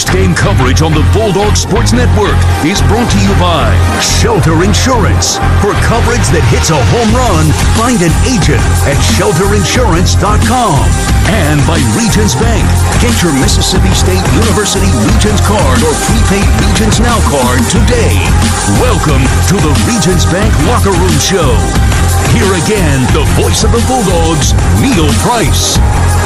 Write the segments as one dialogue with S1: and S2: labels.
S1: Post-game coverage on the Bulldog Sports Network is brought to you by Shelter Insurance. For coverage that hits a home run, find an agent at shelterinsurance.com. And by Regions Bank. Get your Mississippi State University Regions card or prepaid Regions Now card today. Welcome to the Regions Bank Locker Room Show. Here again, the voice of the Bulldogs, Neil Price.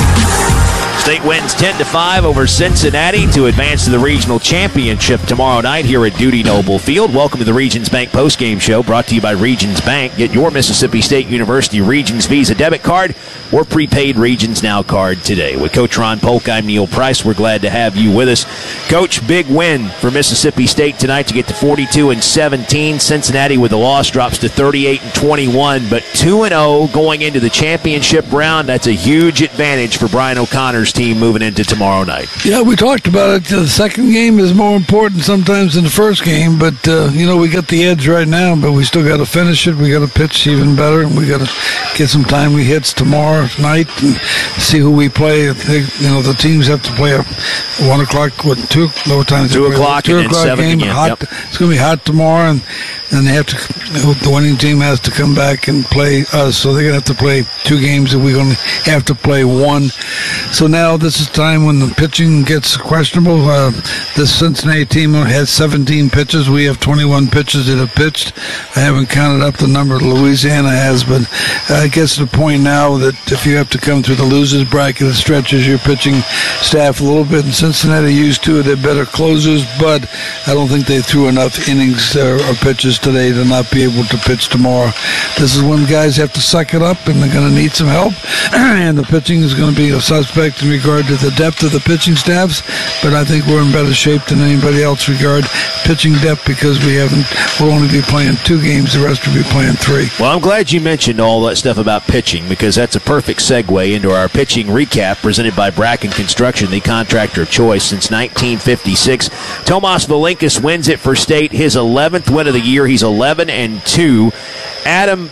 S2: State wins 10-5 over Cincinnati to advance to the regional championship tomorrow night here at Dudy Noble Field. Welcome to the Regions Bank postgame show brought to you by Regions Bank. Get your Mississippi State University Regions Visa debit card or prepaid Regions Now card today. With Coach Ron Polk, I'm Neil Price. We're glad to have you with us. Coach, big win for Mississippi State tonight to get to 42-17. Cincinnati with the loss drops to 38-21, but 2-0 going into the championship round. That's a huge advantage for Brian O'Connor's team moving into tomorrow night.
S3: Yeah, we talked about it. The second game is more important sometimes than the first game, but, we got the edge right now, but we still got to finish it. We got to pitch even better, and we got to get some timely hits tomorrow night and see who we play. The teams have to play a 1 o'clock, 2 times?
S2: 2 o'clock and then 7
S3: game.
S2: again.
S3: Hot,
S2: yep.
S3: It's going to be hot tomorrow, and then they have to. The winning team has to come back and play us, so they're going to have to play 2 games, and we're going to have to play 1. So now this is time when the pitching gets questionable. This Cincinnati team has 17 pitches. We have 21 pitches that have pitched. I haven't counted up the number Louisiana has, but it gets to the point now that if you have to come through the losers bracket, it stretches your pitching staff a little bit. And Cincinnati used 2 of their better closers, but I don't think they threw enough innings or pitches today to not be able to pitch tomorrow. This is when guys have to suck it up, and they're going to need some help. And the pitching is going to be a suspect in regard to the depth of the pitching staffs, but I think we're in better shape than anybody else regard pitching depth because we'll only be playing 2 games, the rest will be playing 3.
S2: Well, I'm glad you mentioned all that stuff about pitching because that's a perfect segue into our pitching recap presented by Bracken Construction, the contractor of choice since 1956. Tomas Valinkas wins it for State, his 11th win of the year. He's 11-2. Adam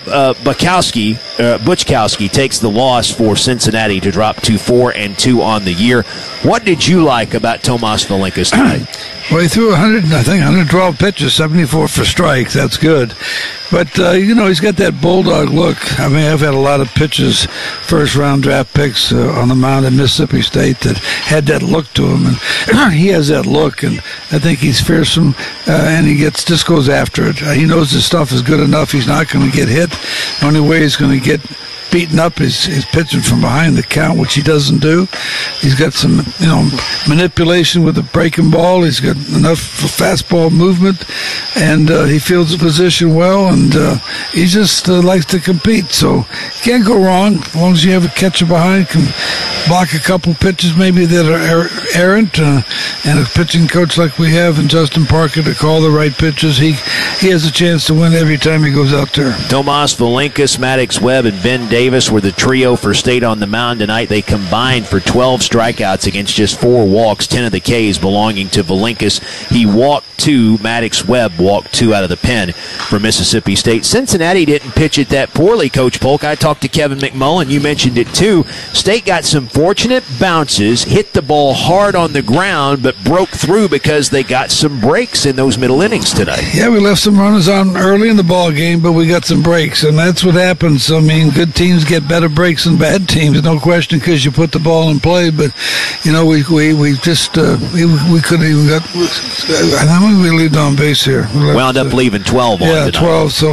S2: Butchkowski takes the loss for Cincinnati to drop to 4-2 on the year. What did you like about Tomas Valinkas tonight?
S3: Well, he threw 112 pitches, 74 for strikes. That's good. But, he's got that bulldog look. I mean, I've had a lot of pitchers, first-round draft picks on the mound at Mississippi State that had that look to him. And he has that look, and I think he's fearsome, and he just goes after it. He knows his stuff is good enough. He's not going to get hit. The only way he's going to get beaten up is pitching from behind the count, which he doesn't do. He's got some, manipulation with the breaking ball. He's got enough fastball movement, and he fields the position well, and he just likes to compete. So you can't go wrong as long as you have a catcher behind, can block a couple pitches maybe that are errant, and a pitching coach like we have in Justin Parker to call the right pitches. He has a chance to win every time he goes out there.
S2: Tomas Valinkas, Maddox Webb, and Ben Davis were the trio for State on the mound tonight. They combined for 12 strikeouts against just 4 walks, 10 of the Ks belonging to Valinkas. He walked 2. Maddox Webb walked 2 out of the pen for Mississippi State. Cincinnati didn't pitch it that poorly, Coach Polk. I talked to Kevin McMullen. You mentioned it too. State got some fortunate bounces, hit the ball hard on the ground, but broke through because they got some breaks in those middle innings tonight.
S3: Yeah, we left some runners on early in the ball game, but we got some breaks, and that's what happens. I mean, good teams get better breaks than bad teams, no question, because you put the ball in play. But we just we couldn't even got. How many we leave on base here?
S2: Wound up leaving 12 on tonight.
S3: 12. So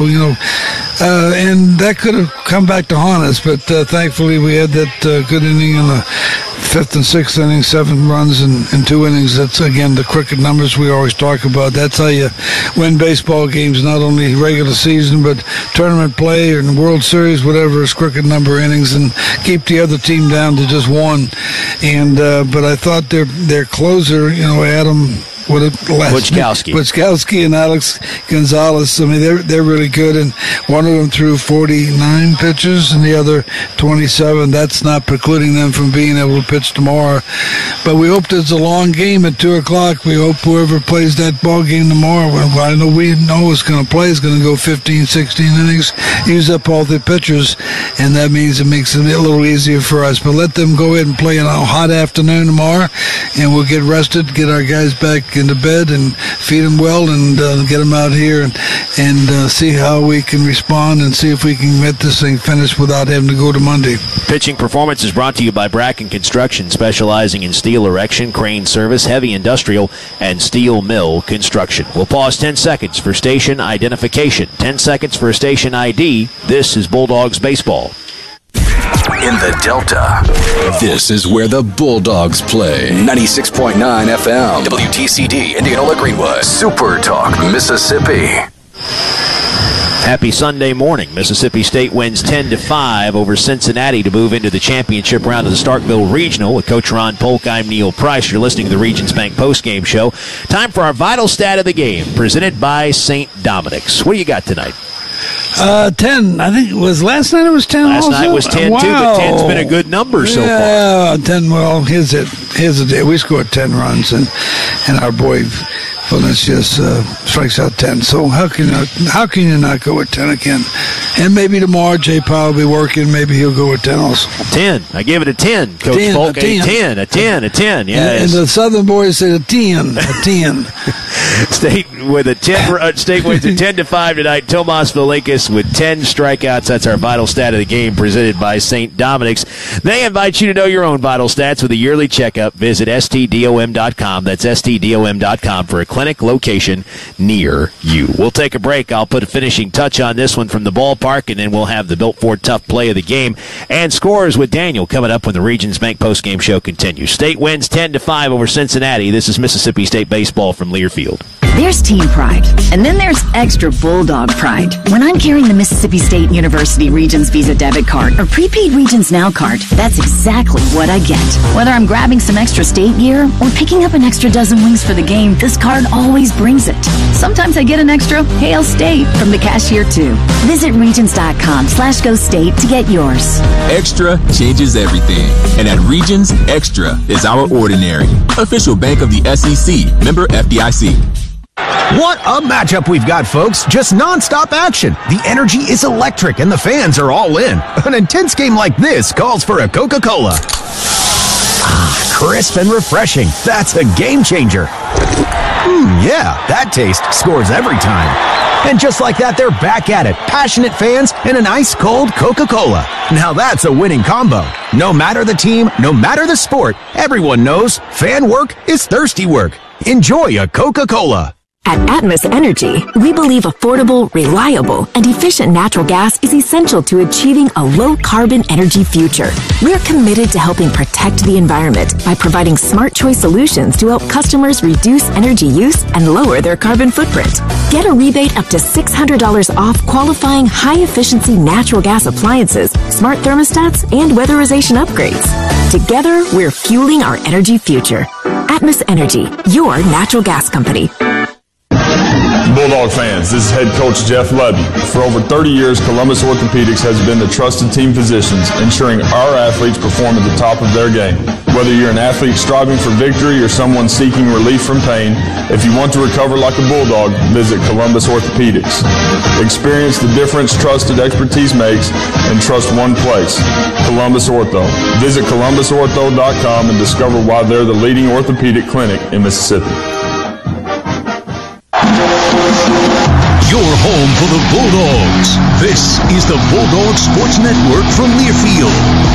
S3: and that could have come back to haunt us, but thankfully we had that good inning in the 5th and 6th inning, 7 runs in 2 innings. That's, again, the cricket numbers we always talk about. That's how you win baseball games, not only regular season, but tournament play or in the World Series, whatever is cricket number innings, and keep the other team down to just 1. And but I thought their closer, Adam Butchkowski and Alex Gonzalez. I mean, they're really good, and one of them threw 49 pitches, and the other 27. That's not precluding them from being able to pitch tomorrow. But we hope it's a long game at 2 o'clock. We hope whoever plays that ball game tomorrow, we know is going to play, is going to go 15, 16 innings, use up all the pitchers, and that means it makes it a little easier for us. But let them go ahead and play in a hot afternoon tomorrow, and we'll get rested, get our guys back into bed, and feed them well, and get them out here and see how we can respond and see if we can get this thing finished without having to go to Monday.
S2: Pitching Performance is brought to you by Bracken Construction, specializing in steel erection, crane service, heavy industrial, and steel mill construction. We'll pause 10 seconds for station identification. 10 seconds for station ID. This is Bulldogs baseball.
S1: In the Delta,
S4: This is where the Bulldogs play.
S1: 96.9 FM, WTCD, Indianola Greenwood, Super Talk, Mississippi.
S2: Happy Sunday morning. Mississippi State wins 10-5 over Cincinnati to move into the championship round of the Starkville Regional. With Coach Ron Polk, I'm Neil Price. You're listening to the Regions Bank postgame show. Time for our vital stat of the game, presented by St. Dominic's. What do you got tonight?
S3: 10. I think it was last night. It was 10.
S2: Last
S3: also?
S2: night was 10
S3: wow.
S2: too, but 10's been a good number so far.
S3: Yeah, 10. Well, here's the day. We scored 10 runs, and our boy Valencius strikes out 10. So how can you not go with 10 again? And maybe tomorrow Jay Powell will be working. Maybe he'll go with 10 also.
S2: 10. I give it a 10, Coach Polk. A 10. Yeah.
S3: And the Southern boys said a 10.
S2: State with a 10. State wins a 10-5 tonight. Tomas Valinkis with 10 strikeouts. That's our vital stat of the game, presented by St. Dominic's. They invite you to know your own vital stats with a yearly checkup. Visit stdom.com. That's stdom.com for a clinic location near you. We'll take a break. I'll put a finishing touch on this one from the ballpark, and then we'll have the Built Ford Tough play of the game and scores with Daniel coming up when the Regions Bank postgame show continues. State wins 10-5 over Cincinnati. This is Mississippi State baseball from Learfield.
S5: There's team pride, and then there's extra Bulldog pride. When I'm carrying the Mississippi State University Regions Visa debit card or prepaid Regions Now card, that's exactly what I get. Whether I'm grabbing some extra state gear or picking up an extra dozen wings for the game, this card always brings it. Sometimes I get an extra Hail State from the cashier too. Visit Regions.com/Go State to get yours.
S6: Extra changes everything. And at Regions, Extra is our ordinary. Official bank of the SEC. Member FDIC.
S7: What a matchup we've got, folks. Just nonstop action. The energy is electric and the fans are all in. An intense game like this calls for a Coca-Cola. Crisp and refreshing. That's a game changer. Yeah, that taste scores every time. And just like that, they're back at it. Passionate fans and an ice-cold Coca-Cola. Now that's a winning combo. No matter the team, no matter the sport, everyone knows fan work is thirsty work. Enjoy a Coca-Cola.
S8: At Atmos Energy, we believe affordable, reliable, and efficient natural gas is essential to achieving a low-carbon energy future. We're committed to helping protect the environment by providing smart choice solutions to help customers reduce energy use and lower their carbon footprint. Get a rebate up to $600 off qualifying high-efficiency natural gas appliances, smart thermostats, and weatherization upgrades. Together, we're fueling our energy future. Atmos Energy, your natural gas company.
S9: Bulldog fans, this is head coach Jeff Levy. For over 30 years, Columbus Orthopedics has been the trusted team physicians, ensuring our athletes perform at the top of their game. Whether you're an athlete striving for victory or someone seeking relief from pain, if you want to recover like a Bulldog, visit Columbus Orthopedics. Experience the difference trusted expertise makes, and trust one place, Columbus Ortho. Visit columbusortho.com and discover why they're the leading orthopedic clinic in Mississippi.
S1: Your home for the Bulldogs. This is the Bulldog Sports Network from Learfield.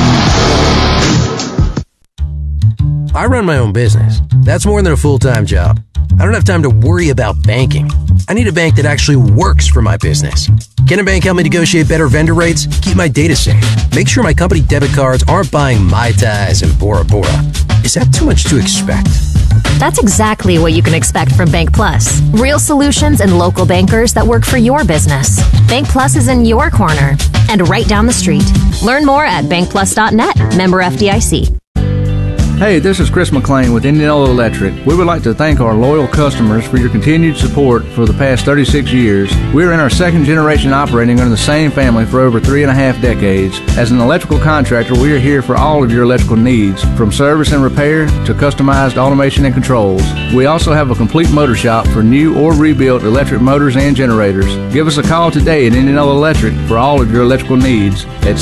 S10: I run my own business. That's more than a full-time job. I don't have time to worry about banking. I need a bank that actually works for my business. Can a bank help me negotiate better vendor rates, keep my data safe, make sure my company debit cards aren't buying Mai Tais and Bora Bora? Is that too much to expect?
S11: That's exactly what you can expect from Bank Plus. Real solutions and local bankers that work for your business. Bank Plus is in your corner and right down the street. Learn more at bankplus.net. Member FDIC.
S12: Hey, this is Chris McLean with Indianola Electric. We would like to thank our loyal customers for your continued support for the past 36 years. We're in our second generation operating under the same family for over 3.5 decades. As an electrical contractor, we are here for all of your electrical needs, from service and repair to customized automation and controls. We also have a complete motor shop for new or rebuilt electric motors and generators. Give us a call today at Indianola Electric for all of your electrical needs at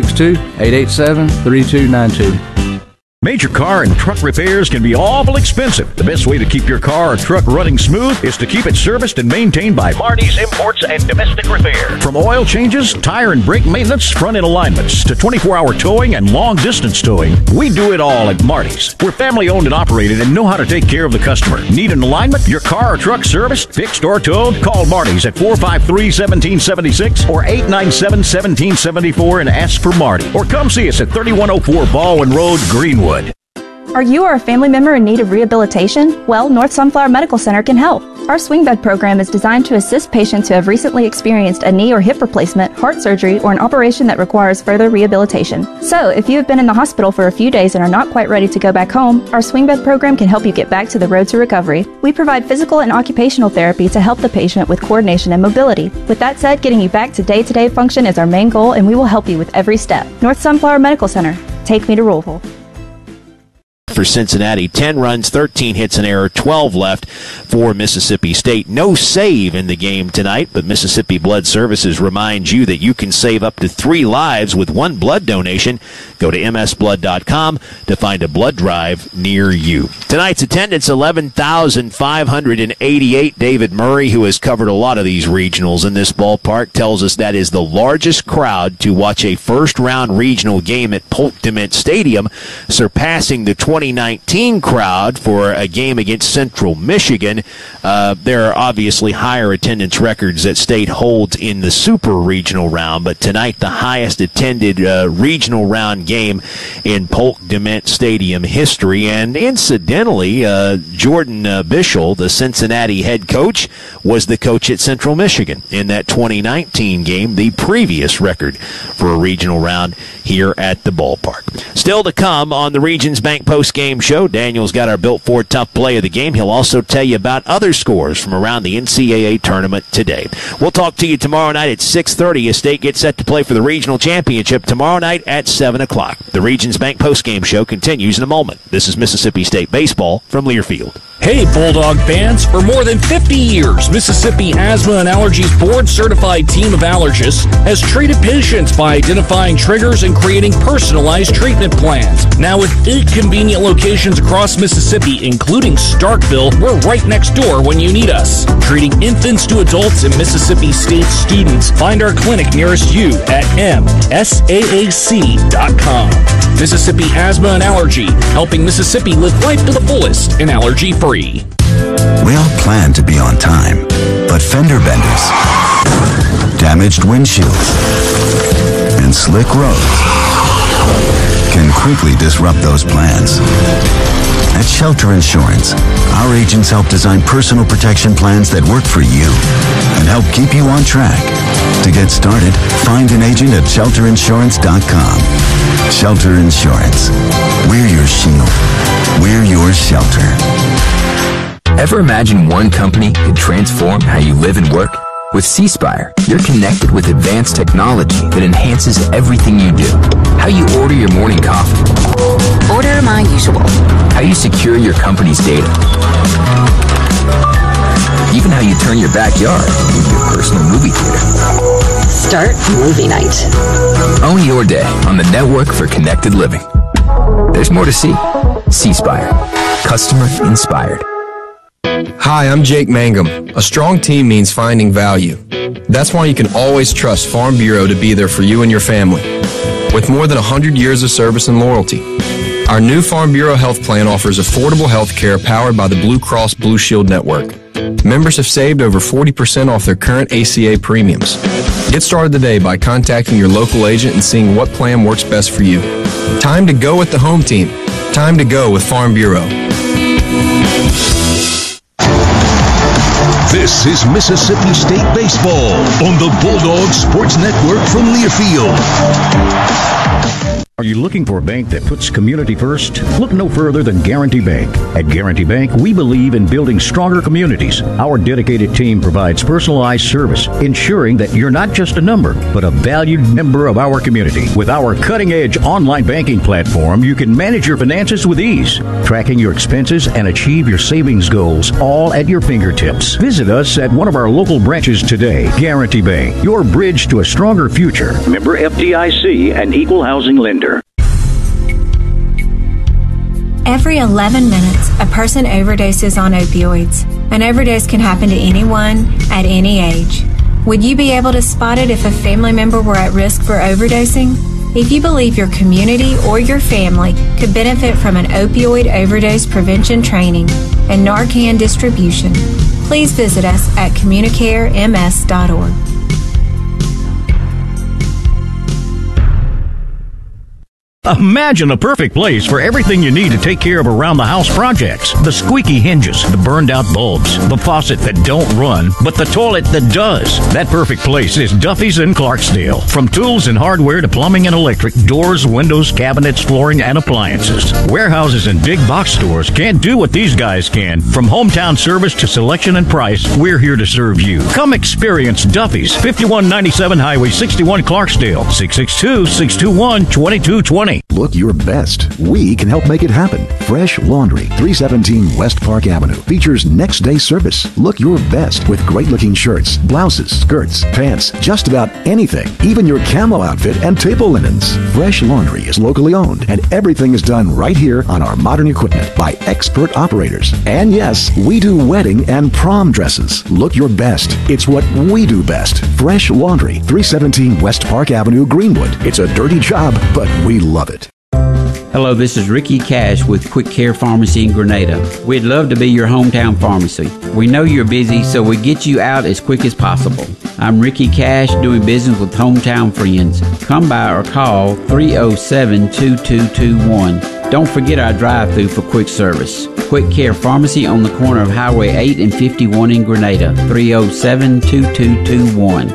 S12: 662-887-3292.
S13: Major car and truck repairs can be awful expensive. The best way to keep your car or truck running smooth is to keep it serviced and maintained by Marty's Imports and Domestic Repair. From oil changes, tire and brake maintenance, front-end alignments, to 24-hour towing and long-distance towing, we do it all at Marty's. We're family-owned and operated and know how to take care of the customer. Need an alignment? Your car or truck serviced, fixed, or towed? Call Marty's at 453-1776 or 897-1774 and ask for Marty. Or come see us at 3104 Baldwin Road, Greenwood.
S14: Are you or a family member in need of rehabilitation? Well, North Sunflower Medical Center can help. Our swing bed program is designed to assist patients who have recently experienced a knee or hip replacement, heart surgery, or an operation that requires further rehabilitation. So, if you have been in the hospital for a few days and are not quite ready to go back home, our swing bed program can help you get back to the road to recovery. We provide physical and occupational therapy to help the patient with coordination and mobility. With that said, getting you back to day-to-day function is our main goal, and we will help you with every step. North Sunflower Medical Center. Take me to Louisville.
S2: For Cincinnati, 10 runs, 13 hits, and error, 12 left for Mississippi State. No save in the game tonight, but Mississippi Blood Services reminds you that you can save up to 3 lives with one blood donation. Go to msblood.com to find a blood drive near you. Tonight's attendance, 11,588. David Murray, who has covered a lot of these regionals in this ballpark, tells us that is the largest crowd to watch a first-round regional game at Polk DeMint Stadium, surpassing the 2019 crowd for a game against Central Michigan. There are obviously higher attendance records that State holds in the Super Regional round, but tonight the highest attended regional round game in Polk DeMint Stadium history. And incidentally, Jordan Bischel, the Cincinnati head coach, was the coach at Central Michigan in that 2019 game, the previous record for a regional round here at the ballpark. Still to come on the Regions Bank post-game show, Daniel's got our Built Ford Tough Play of the game. He'll also tell you about other scores from around the NCAA tournament today. We'll talk to you tomorrow night at 6:30 as State gets set to play for the regional championship tomorrow night at 7 o'clock. The Regions Bank post-game show continues in a moment. This is Mississippi State Baseball from Learfield.
S15: Hey, Bulldog fans. For more than 50 years, Mississippi Asthma and Allergies board-certified team of allergists has treated patients by identifying triggers and creating personalized treatment plans. Now with 8 convenient locations across Mississippi, including Starkville, we're right next door when you need us. Treating infants to adults and Mississippi State students, find our clinic nearest you at msaac.com. Mississippi Asthma and Allergy, helping Mississippi live life to the fullest and allergy-free.
S16: We all plan to be on time, but fender benders, damaged windshields, and slick roads can quickly disrupt those plans. At Shelter Insurance, our agents help design personal protection plans that work for you and help keep you on track. To get started, find an agent at shelterinsurance.com. Shelter Insurance. We're your shield. We're your shelter.
S17: Ever imagine one company could transform how you live and work? With C-Spire, you're connected with advanced technology that enhances everything you do. How you order your morning coffee.
S5: Order my usual.
S17: How you secure your company's data. Even how you turn your backyard into your personal movie theater.
S5: Start movie night.
S17: Own your day on the network for connected living. There's more to see. C-Spire. Customer inspired.
S18: Hi, I'm Jake Mangum. A strong team means finding value. That's why you can always trust Farm Bureau to be there for you and your family. With more than 100 years of service and loyalty, our new Farm Bureau health plan offers affordable health care powered by the Blue Cross Blue Shield Network. Members have saved over 40% off their current ACA premiums. Get started today by contacting your local agent and seeing what plan works best for you. Time to go with the home team. Time to go with Farm Bureau.
S1: This is Mississippi State Baseball on the Bulldog Sports Network from Learfield.
S13: Are you looking for a bank that puts community first? Look no further than Guarantee Bank. At Guarantee Bank, we believe in building stronger communities. Our dedicated team provides personalized service, ensuring that you're not just a number, but a valued member of our community. With our cutting-edge online banking platform, you can manage your finances with ease, tracking your expenses and achieve your savings goals all at your fingertips. Visit us at one of our local branches today. Guarantee Bank, your bridge to a stronger future. Member FDIC and equal housing lender.
S19: Every 11 minutes, a person overdoses on opioids. An overdose can happen to anyone at any age. Would you be able to spot it if a family member were at risk for overdosing? If you believe your community or your family could benefit from an opioid overdose prevention training and Narcan distribution, please visit us at communicarems.org.
S13: Imagine a perfect place for everything you need to take care of around-the-house projects. The squeaky hinges, the burned-out bulbs, the faucet that don't run, but the toilet that does. That perfect place is Duffy's in Clarksdale. From tools and hardware to plumbing and electric, doors, windows, cabinets, flooring, and appliances. Warehouses and big box stores can't do what these guys can. From hometown service to selection and price, we're here to serve you. Come experience Duffy's, 5197 Highway 61 Clarksdale, 662-621-2220.
S20: Look your best. We can help make it happen. Fresh Laundry, 317 West Park Avenue, features next day service. Look your best with great-looking shirts, blouses, skirts, pants, just about anything, even your camo outfit and table linens. Fresh Laundry is locally owned, and everything is done right here on our modern equipment by expert operators. And yes, we do wedding and prom dresses. Look your best. It's what we do best. Fresh Laundry, 317 West Park Avenue, Greenwood. It's a dirty job, but we love it.
S21: Hello, this is Ricky Cash with Quick Care Pharmacy in Grenada. We'd love to be your hometown pharmacy. We know you're busy, so we get you out as quick as possible. I'm Ricky Cash, doing business with hometown friends. Come by or call 307-2221. Don't forget our drive-thru for quick service. Quick Care Pharmacy on the corner of Highway 8 and 51 in Grenada. 307-2221.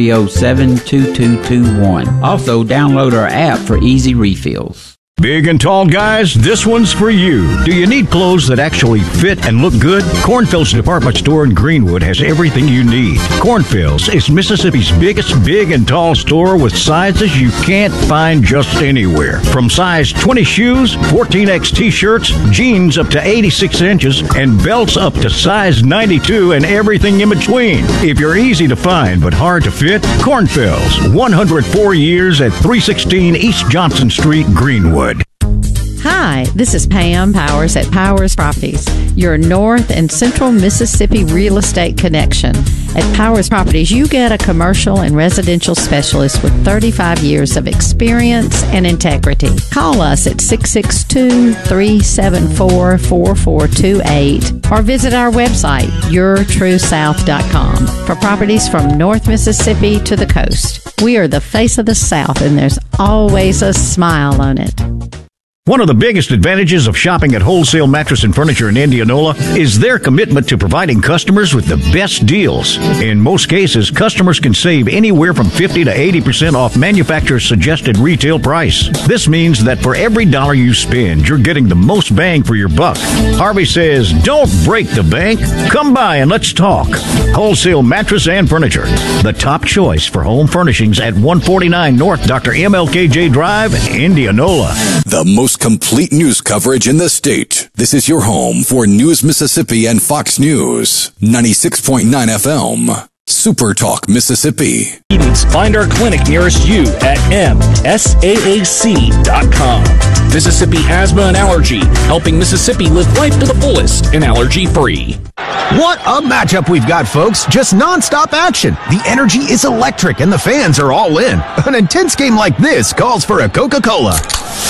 S21: 307-2221. Also, download our app for easy refills.
S13: Big and tall guys, this one's for you. Do you need clothes that actually fit and look good? Cornfield's Department Store in Greenwood has everything you need. Cornfield's is Mississippi's biggest big and tall store with sizes you can't find just anywhere. From size 20 shoes, 14X t-shirts, jeans up to 86 inches, and belts up to size 92 and everything in between. If you're easy to find but hard to fit, Cornfield's, 104 years at 316 East Johnson Street, Greenwood.
S22: Hi, this is Pam Powers at Powers Properties, your North and Central Mississippi real estate connection. At Powers Properties, you get a commercial and residential specialist with 35 years of experience and integrity. Call us at 662-374-4428 or visit our website, yourtruesouth.com, for properties from North Mississippi to the coast. We are the face of the South, and there's always a smile on it.
S13: One of the biggest advantages of shopping at Wholesale Mattress and Furniture in Indianola is their commitment to providing customers with the best deals. In most cases, customers can save anywhere from 50 to 80% off manufacturer's suggested retail price. This means that for every dollar you spend, you're getting the most bang for your buck. Harvey says, don't break the bank. Come by and let's talk. Wholesale Mattress and Furniture, the top choice for home furnishings at 149 North Dr. MLKJ Drive, Indianola.
S4: The most complete news coverage in the state. This is your home for News Mississippi and Fox News. 96.9 FM. Super Talk Mississippi.
S15: Find our clinic nearest you at msaac.com. Mississippi Asthma and Allergy, helping Mississippi live life to the fullest and allergy-free.
S7: What a matchup we've got, folks. Just nonstop action. The energy is electric and the fans are all in. An intense game like this calls for a Coca-Cola.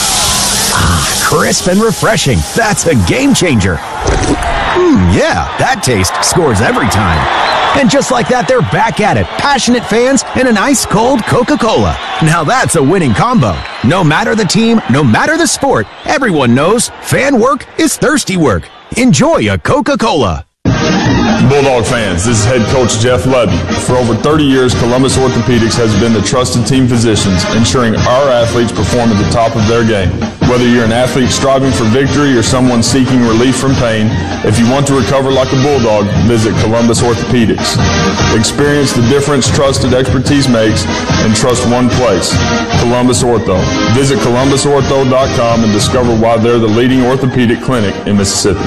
S7: Crisp and refreshing. That's a game changer. Yeah, that taste scores every time. And just like that, they're back at it. Passionate fans and an ice-cold Coca-Cola. Now that's a winning combo. No matter the team, no matter the sport, everyone knows fan work is thirsty work. Enjoy a Coca-Cola.
S9: Bulldog fans, this is head coach Jeff Levy. For over 30 years, Columbus Orthopedics has been the trusted team physicians, ensuring our athletes perform at the top of their game. Whether you're an athlete striving for victory or someone seeking relief from pain, if you want to recover like a Bulldog, visit Columbus Orthopedics. Experience the difference trusted expertise makes and trust one place, Columbus Ortho. Visit columbusortho.com and discover why they're the leading orthopedic clinic in Mississippi.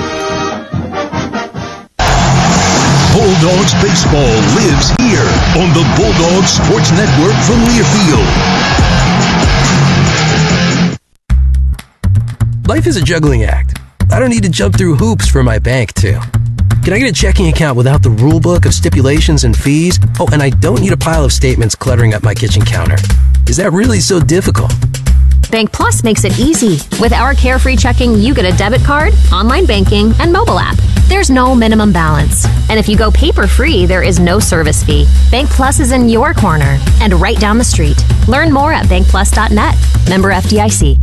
S1: Bulldogs baseball lives here on the Bulldog Sports Network from Learfield.
S10: Life is a juggling act. I don't need to jump through hoops for my bank to. Can I get a checking account without the rule book of stipulations and fees? Oh, and I don't need a pile of statements cluttering up my kitchen counter. Is that really so difficult?
S11: Bank Plus makes it easy. With our Carefree Checking, you get a debit card, online banking, and mobile app. There's no minimum balance. And if you go paper-free, there is no service fee. Bank Plus is in your corner and right down the street. Learn more at bankplus.net. Member FDIC.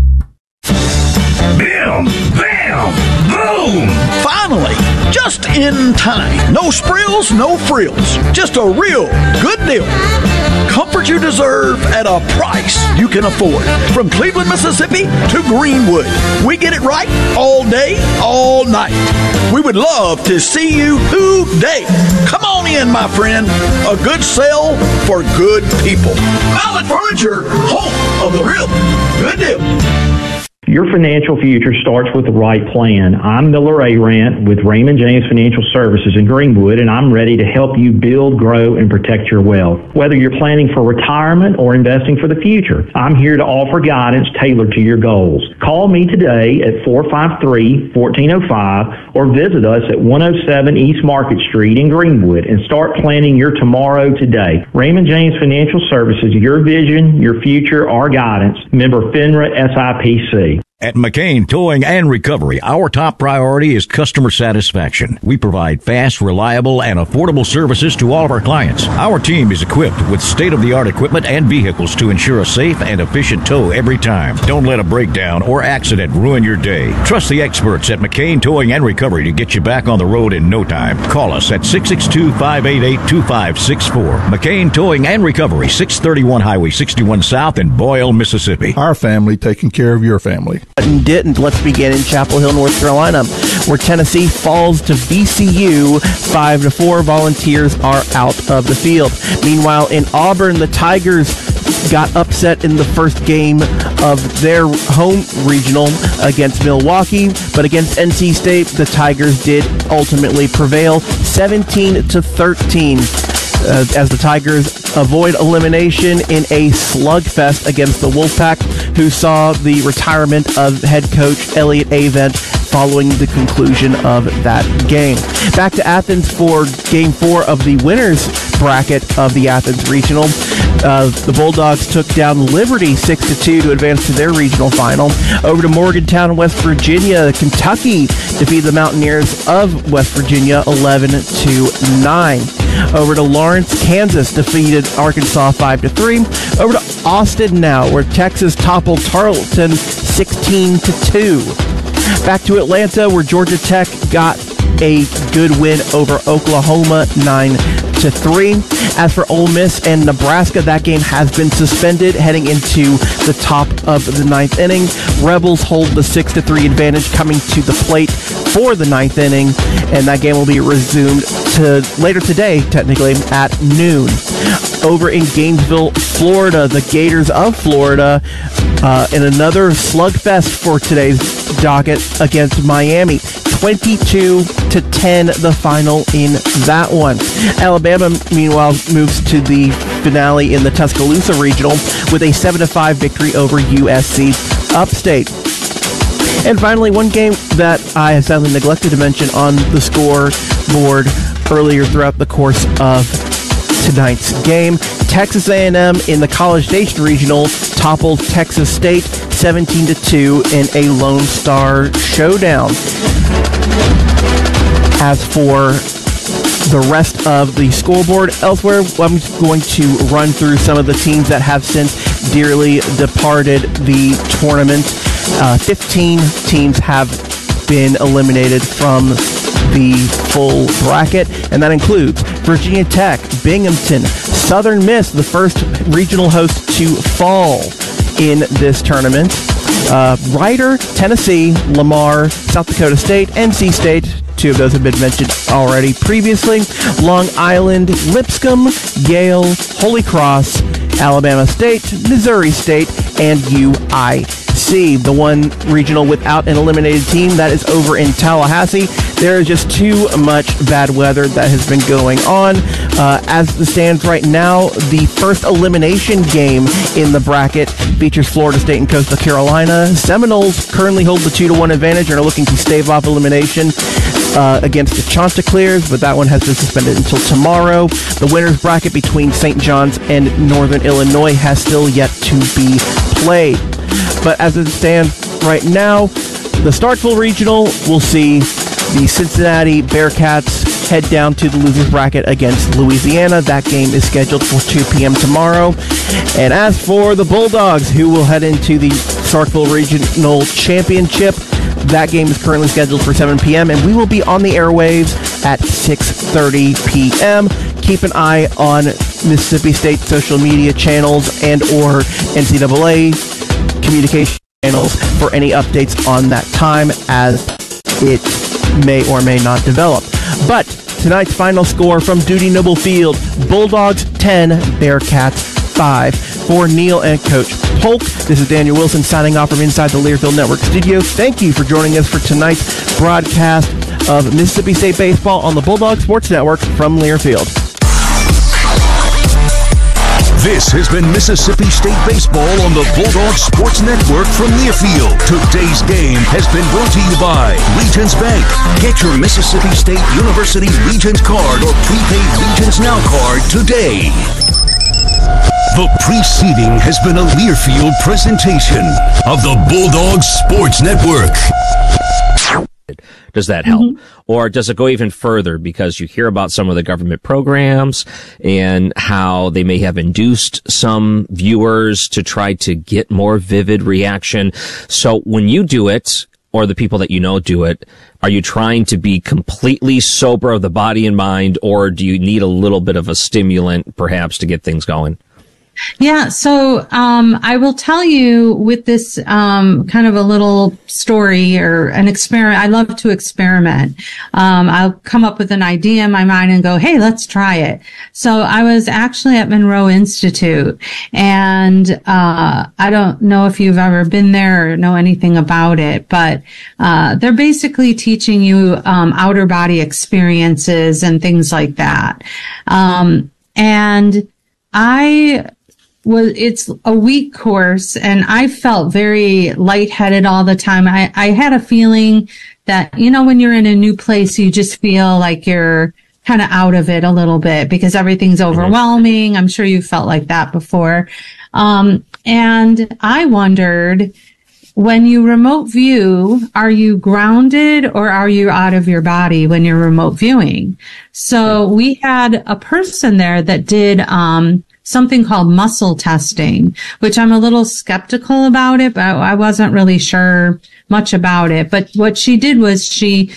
S3: Bam! Bam! Boom! Finally! Just in time. No sprills, no frills. Just a real good deal. Comfort you deserve at a price you can afford. From Cleveland, Mississippi to Greenwood. We get it right all day, all night. We would love to see you today. Come on in, my friend. A good sale for good people. Mallett Furniture, home of the real good deal.
S6: Your financial future starts with the right plan. I'm Miller Arant with Raymond James Financial Services in Greenwood, and I'm ready to help you build, grow, and protect your wealth. Whether you're planning for retirement or investing for the future, I'm here to offer guidance tailored to your goals. Call me today at 453-1405 or visit us at 107 East Market Street in Greenwood and start planning your tomorrow today. Raymond James Financial Services, your vision, your future, our guidance. Member FINRA SIPC.
S13: At McCain Towing and Recovery, our top priority is customer satisfaction. We provide fast, reliable, and affordable services to all of our clients. Our team is equipped with state-of-the-art equipment and vehicles to ensure a safe and efficient tow every time. Don't let a breakdown or accident ruin your day. Trust the experts at McCain Towing and Recovery to get you back on the road in no time. Call us at 662-588-2564. McCain Towing and Recovery, 631 Highway 61 South in Boyle, Mississippi.
S23: Our family taking care of your family.
S24: Didn't. Let's begin in Chapel Hill, North Carolina, where Tennessee falls to VCU 5-4. Volunteers are out of the field. Meanwhile, in Auburn, the Tigers got upset in the first game of their home regional against Milwaukee, but against NC State, the Tigers did ultimately prevail 17-13. As the Tigers avoid elimination in a slugfest against the Wolfpack, who saw the retirement of head coach Elliot Avent following the conclusion of that game. Back to Athens for Game 4 of the winners bracket of the Athens Regional. The Bulldogs took down Liberty 6-2 to advance to their regional final. Over to Morgantown, West Virginia, Kentucky defeated the Mountaineers of West Virginia 11-9. Over to Lawrence, Kansas defeated Arkansas 5-3. Over to Austin now, where Texas toppled Tarleton 16-2. Back to Atlanta, where Georgia Tech got a good win over Oklahoma 9-3. As for Ole Miss and Nebraska, that game has been suspended heading into the top of the ninth inning. Rebels hold the 6-3 advantage coming to the plate for the ninth inning, and that game will be resumed later today, technically, at noon. Over in Gainesville, Florida, the Gators of Florida in another slugfest for today's docket against Miami. 22-10 the final in that one. Alabama, meanwhile, moves to the finale in the Tuscaloosa Regional with a 7-5 victory over USC Upstate. And finally, one game that I have sadly neglected to mention on the scoreboard earlier throughout the course of tonight's game. Texas A&M in the College Station Regional toppled Texas State 17-2 in a Lone Star showdown. As for the rest of the scoreboard elsewhere, I'm going to run through some of the teams that have since dearly departed the tournament. 15 teams have been eliminated from the full bracket, and that includes Virginia Tech, Binghamton, Southern Miss, the first regional host to fall in this tournament, Rider, Tennessee, Lamar, South Dakota State, NC State. Two of those have been mentioned already previously. Long Island, Lipscomb, Yale, Holy Cross, Alabama State, Missouri State, and UIC. The one regional without an eliminated team, that is over in Tallahassee. There is just too much bad weather that has been going on. As it stands right now, the first elimination game in the bracket features Florida State and Coastal Carolina. Seminoles currently hold the 2-1 advantage and are looking to stave off elimination against the Chanticleers, but that one has been suspended until tomorrow. The winner's bracket between St. John's and Northern Illinois has still yet to be played. But as it stands right now, the Starkville Regional will see the Cincinnati Bearcats head down to the loser's bracket against Louisiana. That game is scheduled for 2 p.m. tomorrow. And as for the Bulldogs, who will head into the Starkville Regional Championship, that game is currently scheduled for 7 p.m., and we will be on the airwaves at 6:30 p.m. Keep an eye on Mississippi State social media channels and or NCAA communication channels for any updates on that time, as it may or may not develop. But tonight's final score from Dudy Noble Field: Bulldogs 10, Bearcats 5. For Neil and Coach Polk, this is Daniel Wilson signing off from inside the Learfield Network studio. Thank you for joining us for tonight's broadcast of Mississippi State baseball on the Bulldog Sports Network from Learfield.
S1: This has been Mississippi State baseball on the Bulldog Sports Network from Learfield. Today's game has been brought to you by Regions Bank. Get your Mississippi State University Regions card or prepaid Regions Now card today. The preceding has been a Learfield presentation of the Bulldog Sports Network.
S2: Does that help? Or does it go even further because you hear about some of the government programs and how they may have induced some viewers to try to get more vivid reaction? So when you do it, or the people that you know do it, are you trying to be completely sober of the body and mind, or do you need a little bit of a stimulant perhaps to get things going?
S8: Yeah. So, I will tell you with this, kind of a little story or an experiment. I love to experiment. I'll come up with an idea in my mind and go, hey, let's try it. So I was actually at Monroe Institute, and, I don't know if you've ever been there or know anything about it, but, they're basically teaching you, outer body experiences and things like that. And it's a week course, and I felt very lightheaded all the time. I had a feeling that, when you're in a new place, you just feel like you're kind of out of it a little bit because everything's overwhelming. I'm sure you felt like that before. And I wondered, when you remote view, are you grounded or are you out of your body when you're remote viewing? So we had a person there that did, something called muscle testing, which I'm a little skeptical about it, but I wasn't really sure much about it. But what she did was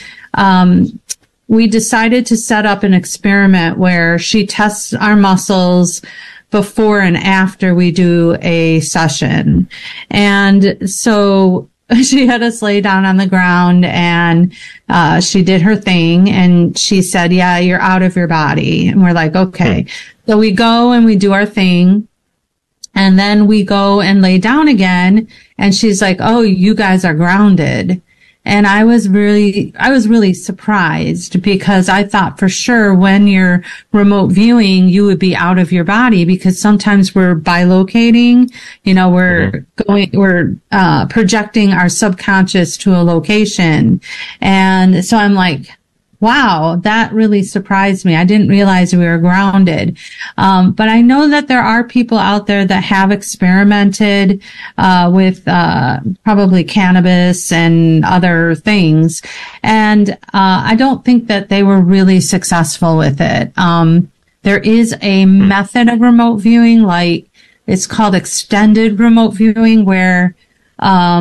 S8: we decided to set up an experiment where she tests our muscles before and after we do a session. And so she had us lay down on the ground, and she did her thing, and she said, yeah, you're out of your body. And we're like, okay. So we go and we do our thing, and then we go and lay down again, and she's like, oh, you guys are grounded. And I was really surprised, because I thought for sure when you're remote viewing, you would be out of your body, because sometimes we're bilocating, we're projecting our subconscious to a location. And so I'm like, wow, that really surprised me. I didn't realize we were grounded. But I know that there are people out there that have experimented, with, probably cannabis and other things. And, I don't think that they were really successful with it. There is a method of remote viewing, like it's called extended remote viewing, where,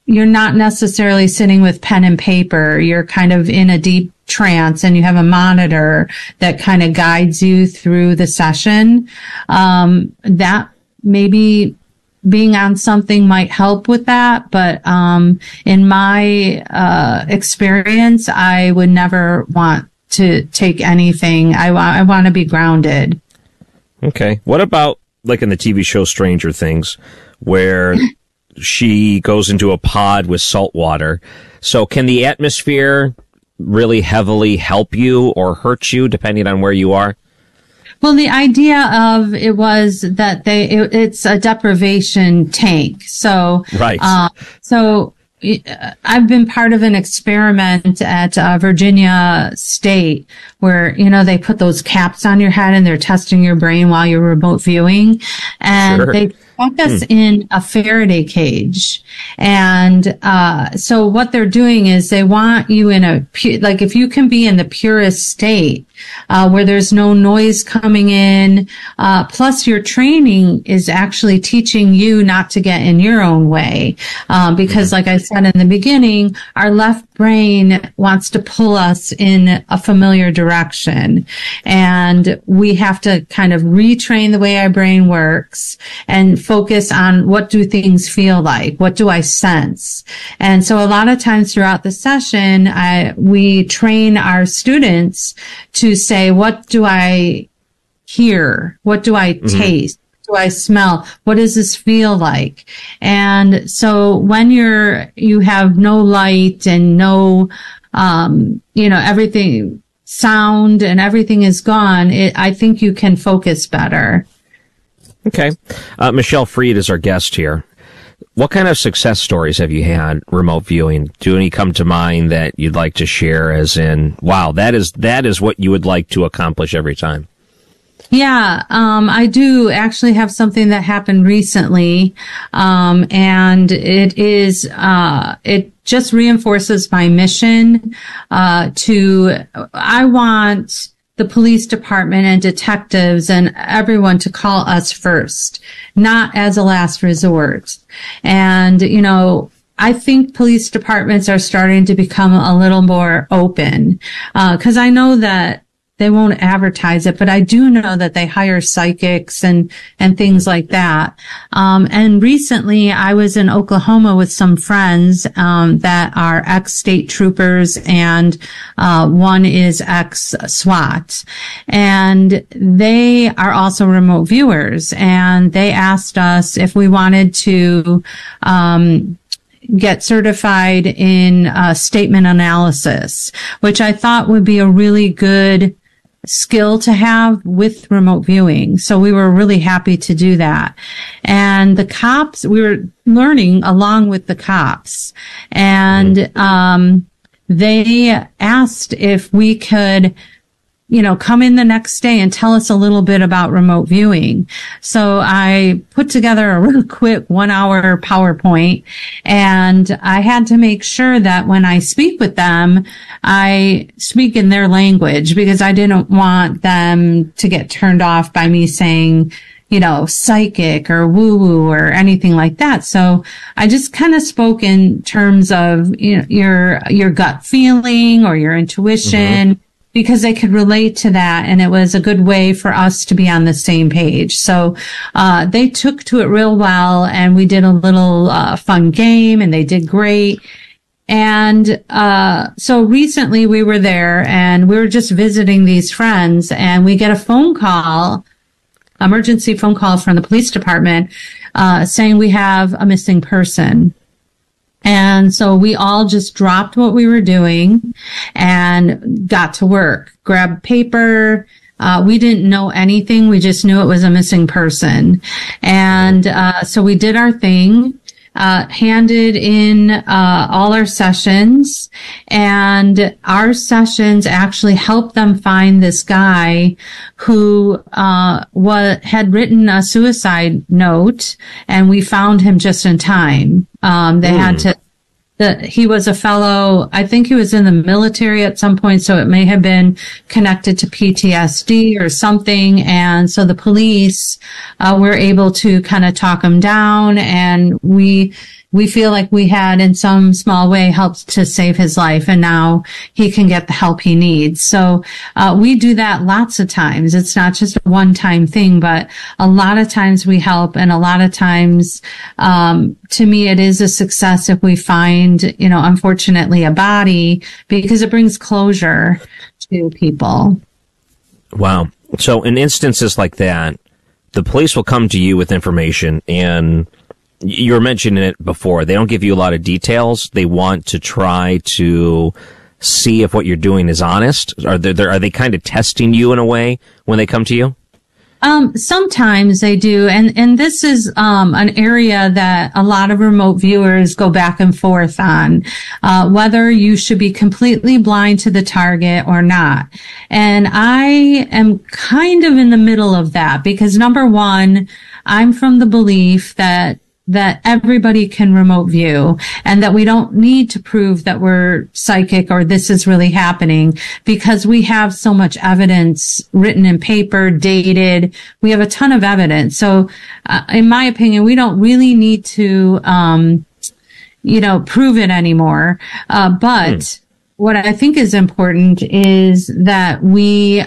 S8: you're not necessarily sitting with pen and paper. You're kind of in a deep trance and you have a monitor that kind of guides you through the session. That maybe being on something might help with that. But, in my, experience, I would never want to take anything. I want to be grounded.
S2: Okay. What about like in the TV show Stranger Things, where she goes into a pod with salt water? So can the atmosphere really heavily help you or hurt you depending on where you are?
S8: Well, the idea of it was that it's a deprivation tank. So,
S2: right.
S8: So I've been part of an experiment at Virginia State where, they put those caps on your head and they're testing your brain while you're remote viewing. And
S2: Sure.
S8: they stuck us in a Faraday cage. And, so what they're doing is they want you in if you can be in the purest state, where there's no noise coming in, plus your training is actually teaching you not to get in your own way. Because like I said in the beginning, our left brain wants to pull us in a familiar direction. And we have to kind of retrain the way our brain works and focus on what do things feel like? What do I sense? And so a lot of times throughout the session, we train our students to say, what do I hear? What do I taste? What do I smell? What does this feel like? And so when you have no light and no, everything, sound and everything is gone, I think you can focus better.
S2: Okay. Michelle Freed is our guest here. What kind of success stories have you had remote viewing? Do any come to mind that you'd like to share as in, wow, that is what you would like to accomplish every time?
S8: Yeah, I do actually have something that happened recently. And it is, it just reinforces my mission, I want the police department and detectives and everyone to call us first, not as a last resort. And, I think police departments are starting to become a little more open, cause I know that they won't advertise it, but I do know that they hire psychics and things like that. And recently I was in Oklahoma with some friends, that are ex-state troopers and, one is ex-SWAT. And they are also remote viewers. And they asked us if we wanted to, get certified in, statement analysis, which I thought would be a really good skill to have with remote viewing. So we were really happy to do that. And the cops, we were learning along with the cops. And, they asked if we could, come in the next day and tell us a little bit about remote viewing. So I put together a real quick 1-hour PowerPoint, and I had to make sure that when I speak with them, I speak in their language because I didn't want them to get turned off by me saying, psychic or woo woo or anything like that. So I just kind of spoke in terms of, your gut feeling or your intuition. Because they could relate to that, and it was a good way for us to be on the same page. So they took to it real well, and we did a little fun game, and they did great. And so recently we were there, and we were just visiting these friends, and we get a phone call, emergency phone call from the police department, saying we have a missing person. And so we all just dropped what we were doing and got to work, grabbed paper. We didn't know anything. We just knew it was a missing person. And, so we did our thing, handed in, all our sessions, and our sessions actually helped them find this guy who, had written a suicide note, and we found him just in time. They had to, he was a fellow, I think he was in the military at some point, so it may have been connected to PTSD or something. And so the police, were able to kind of talk him down, and we we feel like we had in some small way helped to save his life, and now he can get the help he needs. So we do that lots of times. It's not just a one-time thing, but a lot of times we help, and a lot of times to me it is a success if we find, unfortunately, a body, because it brings closure to people.
S2: Wow. So in instances like that, the police will come to you with information, and you were mentioning it before. They don't give you a lot of details. They want to try to see if what you're doing is honest. Are they kind of testing you in a way when they come to you?
S8: Sometimes they do. And this is, an area that a lot of remote viewers go back and forth on, whether you should be completely blind to the target or not. And I am kind of in the middle of that, because number one, I'm from the belief that everybody can remote view, and that we don't need to prove that we're psychic or this is really happening, because we have so much evidence written in paper, dated. We have a ton of evidence. So, in my opinion, we don't really need to, prove it anymore. But what I think is important is that we,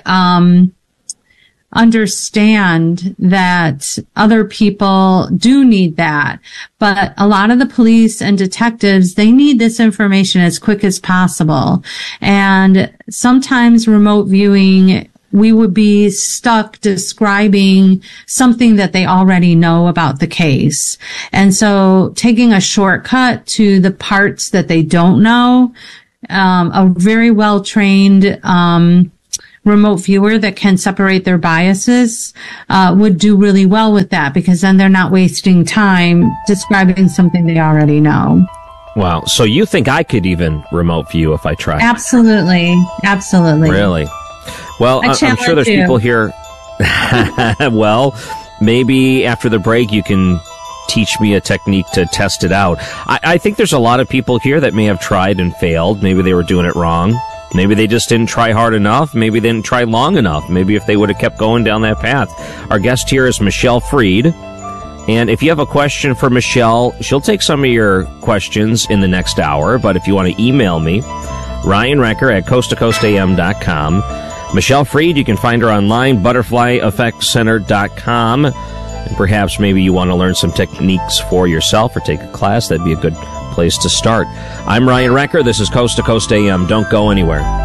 S8: understand that other people do need that. But a lot of the police and detectives, they need this information as quick as possible. And sometimes remote viewing, we would be stuck describing something that they already know about the case. And so taking a shortcut to the parts that they don't know, a very well-trained, remote viewer that can separate their biases would do really well with that, because then they're not wasting time describing something they already know.
S2: Wow. So you think I could even remote view if I tried?
S8: Absolutely. Absolutely.
S2: Really? Well, I'm sure there's people here. Well, maybe after the break you can teach me a technique to test it out. I think there's a lot of people here that may have tried and failed. Maybe they were doing it wrong. Maybe they just didn't try hard enough. Maybe they didn't try long enough. Maybe if they would have kept going down that path. Our guest here is Michelle Freed. And if you have a question for Michelle, she'll take some of your questions in the next hour. But if you want to email me, Ryan Recker at coasttocoastam.com. Michelle Freed, you can find her online, butterflyeffectcenter.com. And perhaps maybe you want to learn some techniques for yourself or take a class. That'd be a good place to start. I'm Ryan Recker. This is Coast to Coast AM. Don't go anywhere.